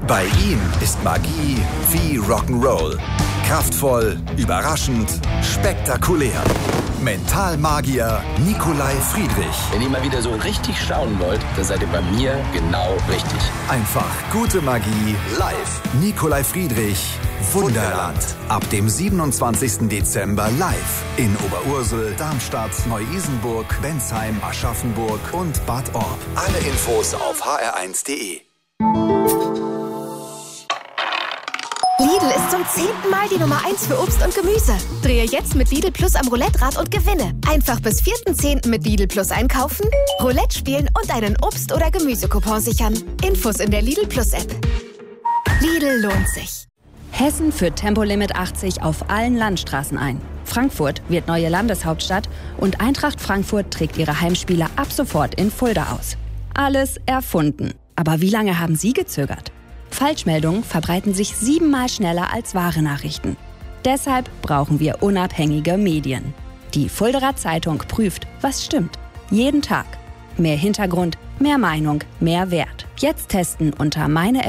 Bei ihm ist Magie wie Rock'n'Roll. Kraftvoll, überraschend, spektakulär. Mentalmagier Nikolai Friedrich. Wenn ihr mal wieder so richtig staunen wollt, dann seid ihr bei mir genau richtig. Einfach gute Magie live. Nikolai Friedrich, Wunderland. Ab dem 27. Dezember live in Oberursel, Darmstadt, Neu-Isenburg, Bensheim, Aschaffenburg und Bad Orb. Alle Infos auf hr1.de. Lidl ist zum 10. Mal die Nummer 1 für Obst und Gemüse. Drehe jetzt mit Lidl Plus am Roulette-Rad und gewinne. Einfach bis 4.10. mit Lidl Plus einkaufen, Roulette spielen und einen Obst- oder Gemüsecoupon sichern. Infos in der Lidl Plus App. Lidl lohnt sich. Hessen führt Tempolimit 80 auf allen Landstraßen ein. Frankfurt wird neue Landeshauptstadt und Eintracht Frankfurt trägt ihre Heimspiele ab sofort in Fulda aus. Alles erfunden. Aber wie lange haben Sie gezögert? Falschmeldungen verbreiten sich 7-mal schneller als wahre Nachrichten. Deshalb brauchen wir unabhängige Medien. Die Fuldaer Zeitung prüft, was stimmt. Jeden Tag. Mehr Hintergrund, mehr Meinung, mehr Wert. Jetzt testen unter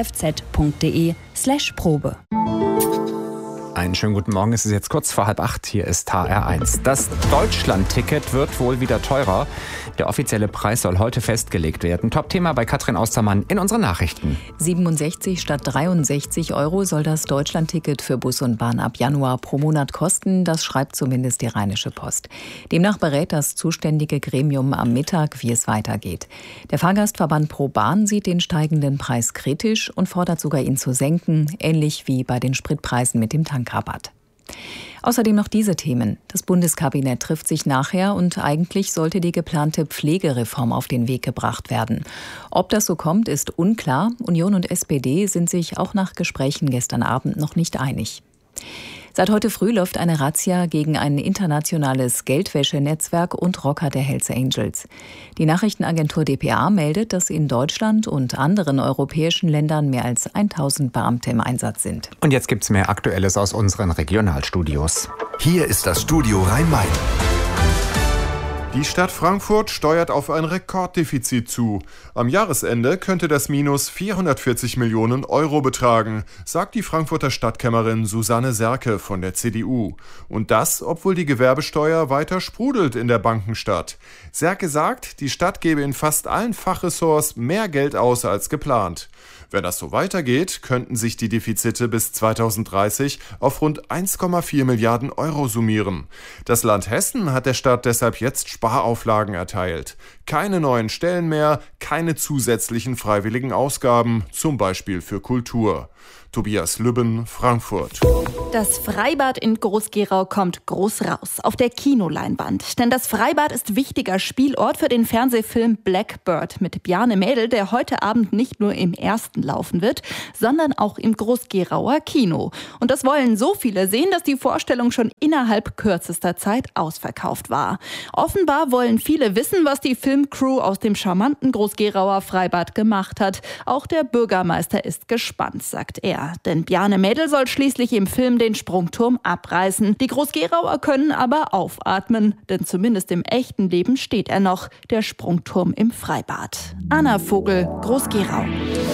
meinefz.de/Probe. Einen schönen guten Morgen, es ist jetzt kurz vor 7:30, hier ist HR1. Das Deutschland-Ticket wird wohl wieder teurer. Der offizielle Preis soll heute festgelegt werden. Top-Thema bei Katrin Austermann in unseren Nachrichten. 67 statt 63 € soll das Deutschland-Ticket für Bus und Bahn ab Januar pro Monat kosten. Das schreibt zumindest die Rheinische Post. Demnach berät das zuständige Gremium am Mittag, wie es weitergeht. Der Fahrgastverband Pro Bahn sieht den steigenden Preis kritisch und fordert sogar, ihn zu senken, ähnlich wie bei den Spritpreisen mit dem Tankrabatt. Außerdem noch diese Themen. Das Bundeskabinett trifft sich nachher und eigentlich sollte die geplante Pflegereform auf den Weg gebracht werden. Ob das so kommt, ist unklar. Union und SPD sind sich auch nach Gesprächen gestern Abend noch nicht einig. Seit heute früh läuft eine Razzia gegen ein internationales Geldwäschenetzwerk und Rocker der Hells Angels. Die Nachrichtenagentur dpa meldet, dass in Deutschland und anderen europäischen Ländern mehr als 1000 Beamte im Einsatz sind. Und jetzt gibt's mehr Aktuelles aus unseren Regionalstudios. Hier ist das Studio Rhein-Main. Die Stadt Frankfurt steuert auf ein Rekorddefizit zu. Am Jahresende könnte das Minus 440 Millionen € betragen, sagt die Frankfurter Stadtkämmerin Susanne Serke von der CDU. Und das, obwohl die Gewerbesteuer weiter sprudelt in der Bankenstadt. Serke sagt, die Stadt gebe in fast allen Fachressorts mehr Geld aus als geplant. Wenn das so weitergeht, könnten sich die Defizite bis 2030 auf rund 1,4 Milliarden € summieren. Das Land Hessen hat der Stadt deshalb jetzt Sparauflagen erteilt. Keine neuen Stellen mehr, keine zusätzlichen freiwilligen Ausgaben, zum Beispiel für Kultur. Tobias Lübben, Frankfurt. Das Freibad in Groß-Gerau kommt groß raus, auf der Kinoleinwand. Denn das Freibad ist wichtiger Spielort für den Fernsehfilm Blackbird mit Bjarne Mädel, der heute Abend nicht nur im ersten laufen wird, sondern auch im Groß-Gerauer Kino. Und das wollen so viele sehen, dass die Vorstellung schon innerhalb kürzester Zeit ausverkauft war. Offenbar wollen viele wissen, was die Filmcrew aus dem charmanten Groß-Gerauer Freibad gemacht hat. Auch der Bürgermeister ist gespannt, sagt er. Denn Bjarne Mädel soll schließlich im Film den Sprungturm abreißen. Die Groß-Gerauer können aber aufatmen, denn zumindest im echten Leben steht er noch, der Sprungturm im Freibad. Anna Vogel, Groß-Gerau.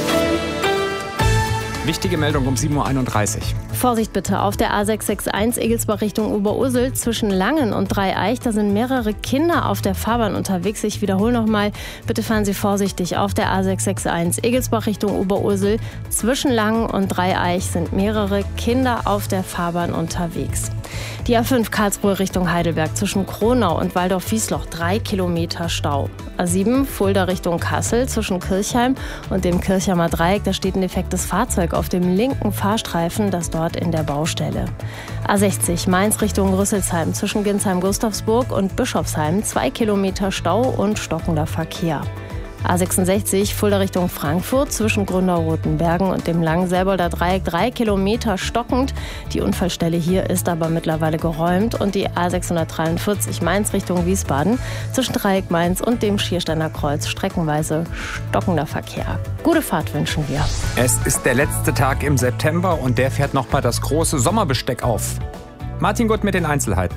Wichtige Meldung um 7:31 Uhr. Vorsicht bitte auf der A661 Egelsbach Richtung Oberursel zwischen Langen und Dreieich. Da sind mehrere Kinder auf der Fahrbahn unterwegs. Ich wiederhole nochmal, bitte fahren Sie vorsichtig auf der A661 Egelsbach Richtung Oberursel. Zwischen Langen und Dreieich sind mehrere Kinder auf der Fahrbahn unterwegs. Die A5 Karlsruhe Richtung Heidelberg zwischen Kronau und Waldorf-Wiesloch 3 Kilometer Stau. A7 Fulda Richtung Kassel zwischen Kirchheim und dem Kirchheimer Dreieck. Da steht ein defektes Fahrzeug auf dem linken Fahrstreifen, das dort in der Baustelle. A60 Mainz Richtung Rüsselsheim zwischen Ginsheim-Gustavsburg und Bischofsheim 2 Kilometer Stau und stockender Verkehr. A66 Fulda Richtung Frankfurt zwischen Grünau-Rotenbergen und dem Langenselbolder Dreieck 3 Kilometer stockend. Die Unfallstelle hier ist aber mittlerweile geräumt. Und die A643 Mainz Richtung Wiesbaden zwischen Dreieck Mainz und dem Schiersteiner Kreuz streckenweise stockender Verkehr. Gute Fahrt wünschen wir. Es ist der letzte Tag im September und der fährt nochmal das große Sommerbesteck auf. Martin Gutt mit den Einzelheiten.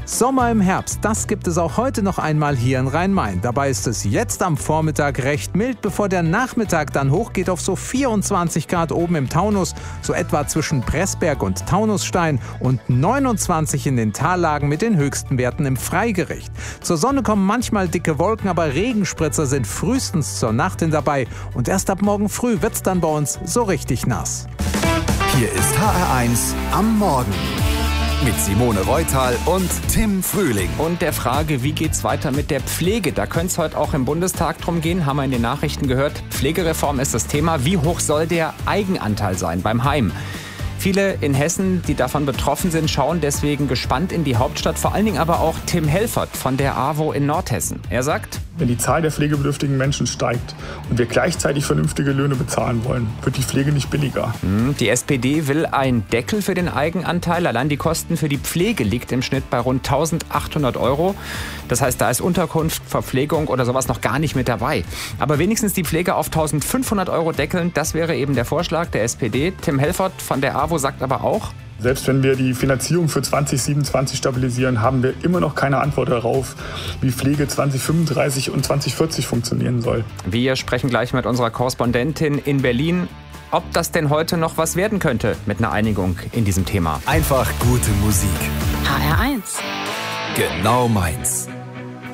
Sommer im Herbst, das gibt es auch heute noch einmal hier in Rhein-Main. Dabei ist es jetzt am Vormittag recht mild, bevor der Nachmittag dann hochgeht auf so 24 Grad oben im Taunus, so etwa zwischen Pressberg und Taunusstein und 29 in den Tallagen mit den höchsten Werten im Freigericht. Zur Sonne kommen manchmal dicke Wolken, aber Regenspritzer sind frühestens zur Nacht hin dabei und erst ab morgen früh wird's dann bei uns so richtig nass. Hier ist HR1 am Morgen. Mit Simone Reutal und Tim Frühling. Und der Frage, wie geht's weiter mit der Pflege? Da könnte es heute auch im Bundestag drum gehen, haben wir in den Nachrichten gehört. Pflegereform ist das Thema. Wie hoch soll der Eigenanteil sein beim Heim? Viele in Hessen, die davon betroffen sind, schauen deswegen gespannt in die Hauptstadt. Vor allen Dingen aber auch Tim Helfert von der AWO in Nordhessen. Er sagt: Wenn die Zahl der pflegebedürftigen Menschen steigt und wir gleichzeitig vernünftige Löhne bezahlen wollen, wird die Pflege nicht billiger. Die SPD will einen Deckel für den Eigenanteil. Allein die Kosten für die Pflege liegt im Schnitt bei rund 1.800 €. Das heißt, da ist Unterkunft, Verpflegung oder sowas noch gar nicht mit dabei. Aber wenigstens die Pflege auf 1.500 € deckeln, das wäre eben der Vorschlag der SPD. Tim Helfert von der AWO sagt aber auch: Selbst wenn wir die Finanzierung für 2027 stabilisieren, haben wir immer noch keine Antwort darauf, wie Pflege 2035 und 2040 funktionieren soll. Wir sprechen gleich mit unserer Korrespondentin in Berlin, ob das denn heute noch was werden könnte mit einer Einigung in diesem Thema. Einfach gute Musik. HR1. Genau meins.